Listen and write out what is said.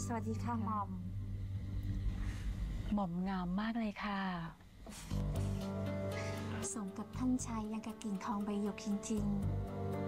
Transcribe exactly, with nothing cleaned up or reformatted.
วัสดีค่ะหม่อมหม่อมงามมากเลยค่ะสมกับท่านชายยังกับกิ่งทองใบหยกจริงๆ